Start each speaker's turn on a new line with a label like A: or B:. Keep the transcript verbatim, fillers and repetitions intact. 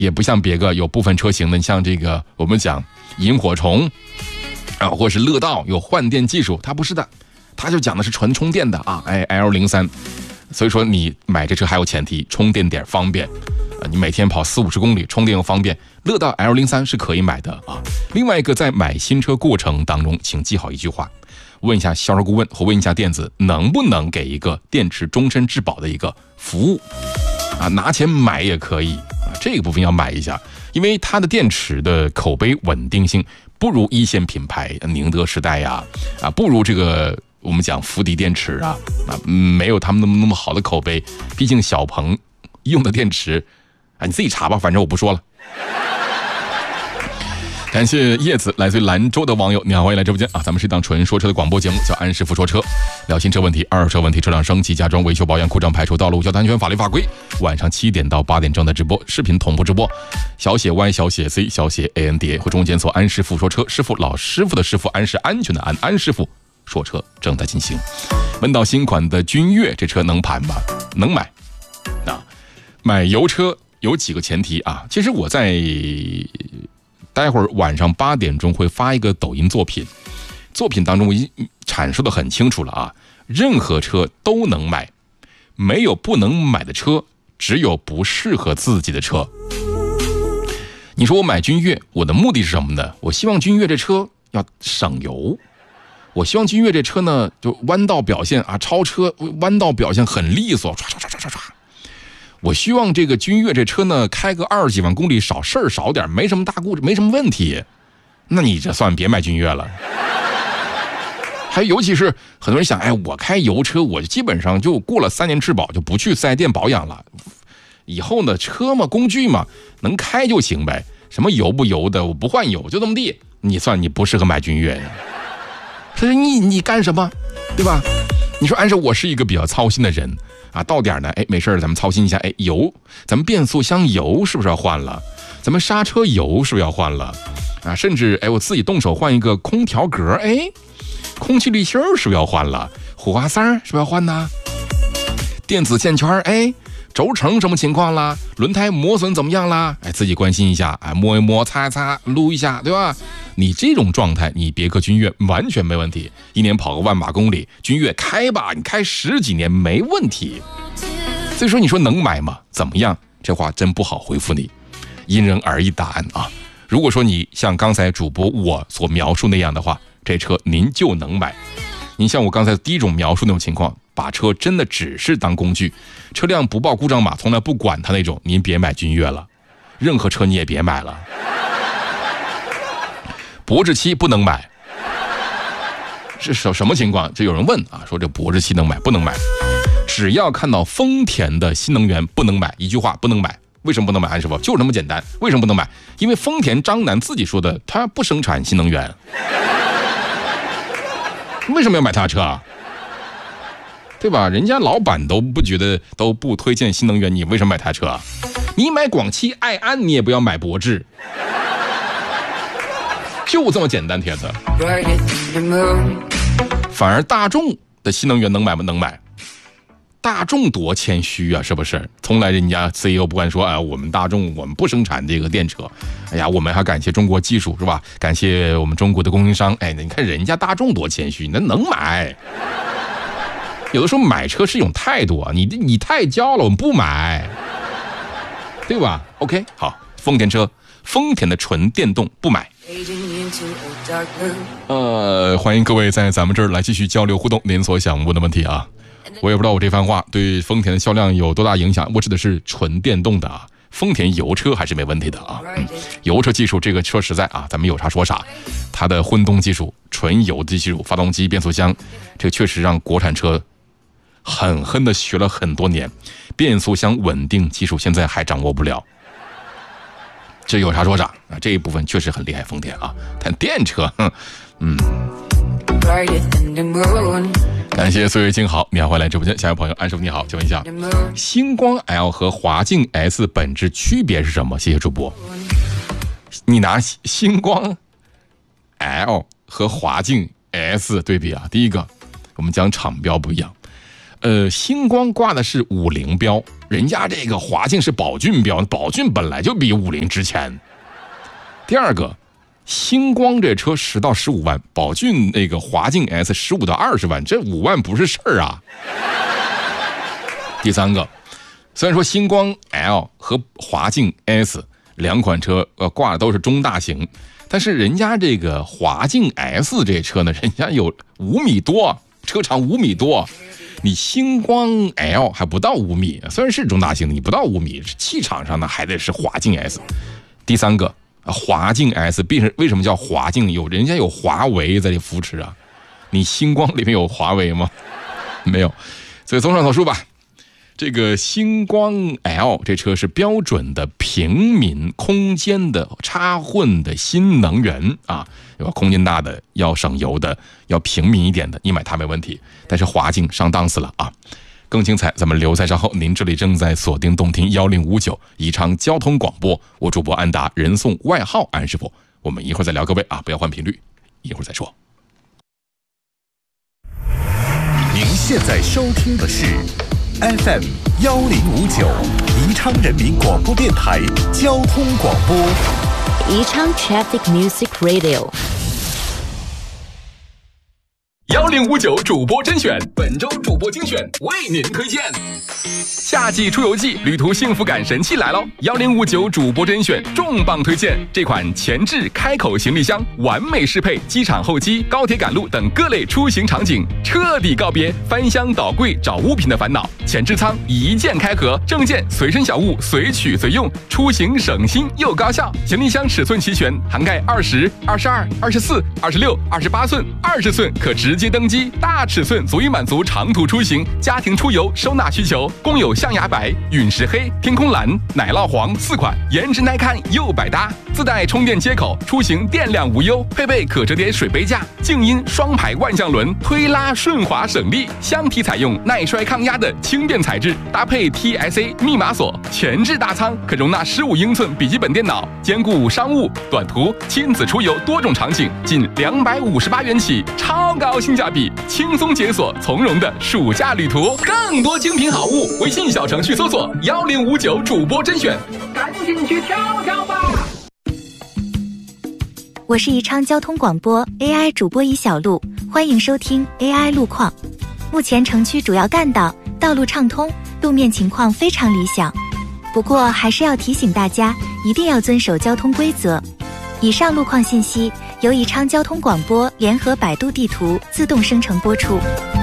A: 也不像别个有部分车型的，像这个我们讲萤火虫啊，或是乐道有换电技术，它不是的，它就讲的是纯充电的啊，哎 L 零三。所以说你买这车还有前提，充电点方便啊，你每天跑四五十公里，充电又方便，乐道 L 零三是可以买的啊。另外一个，在买新车过程当中，请记好一句话，问一下销售顾问或问一下店子，能不能给一个电池终身质保的一个服务啊？拿钱买也可以啊，这个部分要买一下，因为它的电池的口碑稳定性不如一线品牌宁德时代呀，啊，不如这个我们讲福迪电池啊，啊，没有他们那么那么好的口碑。毕竟小鹏用的电池啊，你自己查吧，反正我不说了。感谢叶子，来自于兰州的网友，你好，欢迎来直播间啊！咱们是一档纯说车的广播节目，叫安师傅说车，聊新车问题、二手车问题、车辆升级、加装、维修保养、故障排除、道路交通安全、法律法规。晚上七点到八点正在直播，视频同步直播。小写 Y 小写 C 小写 A N D A 或中文检索安师傅说车，师傅老师傅的师傅，安是安全的安，安师傅说车正在进行。问到新款的君越，这车能盘吗？能买啊！买油车有几个前提啊？其实我在待会儿晚上八点钟会发一个抖音作品，作品当中我已经阐述的很清楚了啊，任何车都能买，没有不能买的车，只有不适合自己的车。你说我买君越，我的目的是什么呢？我希望君越这车要省油，我希望君越这车呢，就弯道表现啊，超车弯道表现很利索，唰唰唰唰唰唰。我希望这个君越这车呢，开个二十几万公里，少事儿少点，没什么大故事，没什么问题。那你这算别买君越了。还尤其是很多人想，哎，我开油车，我基本上就过了三年质保，就不去四 S 店保养了。以后呢，车嘛，工具嘛，能开就行呗。什么油不油的，我不换油，就这么地。你算你不适合买君越呀。可是你你干什么，对吧？你说，按照我是一个比较操心的人。啊，到点呢，哎，没事咱们操心一下，哎，油，咱们变速箱油是不是要换了？咱们刹车油是不是要换了？啊，甚至哎，我自己动手换一个空调格，哎，空气滤芯是不是要换了？火花塞是不是要换呢？电子线圈，哎，轴承什么情况啦？轮胎磨损怎么样啦？哎，自己关心一下，哎，摸一摸，擦一擦，撸一下，对吧？你这种状态，你别克君越完全没问题，一年跑个万把公里，君越开吧，你开十几年没问题。所以说，你说能买吗？怎么样？这话真不好回复你，因人而异答案啊。如果说你像刚才主播我所描述那样的话，这车您就能买。你像我刚才第一种描述那种情况，把车真的只是当工具，车辆不报故障码，从来不管它那种，您别买君越了，任何车你也别买了。博智七不能买，是什什么情况？这有人问啊，说这博智七能买不能买？只要看到丰田的新能源不能买，一句话不能买。为什么不能买？安师傅就是那么简单。为什么不能买？因为丰田张楠自己说的，他不生产新能源。为什么要买他车啊？对吧？人家老板都不觉得，都不推荐新能源，你为什么买他车？你买广汽埃安，你也不要买博智。就这么简单，帖子。反而大众的新能源能买吗？能买。大众多谦虚啊，是不是？从来人家 C E O 不敢说，哎，我们大众我们不生产这个电车，哎呀，我们还感谢中国技术，是吧？感谢我们中国的供应商。哎，你看人家大众多谦虚，那能买。有的时候买车是一种态度啊，你你太骄傲了，我们不买，对吧 ？OK， 好，丰田车，丰田的纯电动不买。呃，欢迎各位在咱们这儿来继续交流互动，您所想问的问题啊，我也不知道我这番话对丰田的销量有多大影响，我指的是纯电动的啊，丰田油车还是没问题的啊。嗯、油车技术这个说实在啊，咱们有啥说啥，它的混动技术、纯油的技术、发动机、变速箱，这个确实让国产车狠狠的学了很多年，变速箱稳定技术现在还掌握不了。这有啥说啥啊，这一部分确实很厉害，丰田啊，但电车，嗯。感谢岁月静好，你好，欢迎来直播间。下一位朋友，安师傅你好，请问一下，星光 L 和华境 S 本质区别是什么？谢谢主播。你拿星光 L 和华境 S 对比啊，第一个我们讲厂标不一样呃，星光挂的是五菱标，人家这个华境是宝骏标，宝骏本来就比五菱值钱。第二个，星光这车十到十五万，宝骏那个华境 S 十五到二十万，这五万不是事儿啊。第三个，虽然说星光 L 和华境 S 两款车呃挂的都是中大型，但是人家这个华境 S 这车呢，人家有五米多，车长五米多。你星光 L 还不到五米，虽然是中大型的，你不到五米，气场上呢还得是华境 S。第三个，华境 S 为什么叫华境？有人家有华为在这扶持啊，你星光里面有华为吗？没有。所以综上所述吧，这个星光 L 这车是标准的平民空间的插混的新能源啊，要空间大的，要省油的，要平民一点的，你买它没问题。但是华境上档次了啊！更精彩咱们留在稍后。您这里正在锁定动听一零五九宜昌交通广播，我主播安达，人送外号安师傅。我们一会儿再聊，各位啊，不要换频率，一会儿再说。
B: 您现在收听的是 F M 一零五九宜昌人民广播电台交通广播，
C: 宜昌 Traffic Music Radio。
A: 幺零五九主播甄选，本周主播精选为您推荐。夏季出游季，旅途幸福感神器来喽！幺零五九主播甄选重磅推荐，这款前置开口行李箱完美适配机场候机、高铁赶路等各类出行场景，彻底告别翻箱倒柜找物品的烦恼。前置舱一键开合，证件随身小物随取随用，出行省心又高效。行李箱尺寸齐全，涵盖二十、二十二、二十四、二十六、二十八寸、二十寸，可直接登机，大尺寸足以满足长途出行、家庭出游收纳需求。共有象牙白、陨石黑、天空蓝、奶酪黄四款，颜值耐看又百搭。自带充电接口，出行电量无忧。配备可折叠水杯架、静音双排万向轮，推拉顺滑省力。箱体采用耐摔抗压的轻便材质，搭配 T S A 密码锁。前置大舱可容纳十五英寸笔记本电脑，兼顾商务、短途、亲子出游多种场景，仅两百五十八元起，超高性价比，轻松解锁从容的暑假旅途。更多精品好物，微信小程序搜索幺零五九主播甄选，
D: 赶紧去挑挑吧。
C: 我是宜昌交通广播 A I 主播宜小璐，欢迎收听 A I 路况。目前城区主要干道道路畅通，路面情况非常理想。不过还是要提醒大家，一定要遵守交通规则。以上路况信息由宜昌交通广播联合百度地图自动生成播出。